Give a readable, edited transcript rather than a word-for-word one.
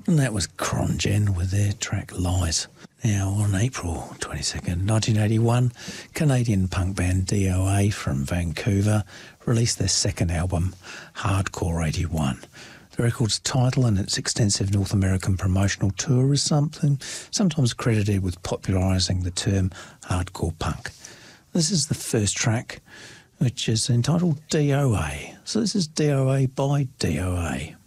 And that was Crongen with their track Lies. Now, on April 22nd, 1981, Canadian punk band DOA from Vancouver released their second album, Hardcore 81. The record's title and its extensive North American promotional tour is sometimes credited with popularising the term hardcore punk. This is the first track, which is entitled DOA. So this is DOA by DOA.